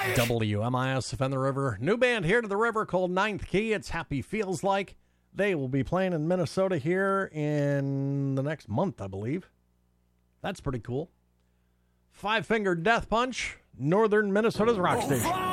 WMIS Defend the River. New band here to the river called Ninth Key. It's Happy Feels Like. They will be playing in Minnesota here in the next month, I believe. That's pretty cool. Five Finger Death Punch, Northern Minnesota's rock station.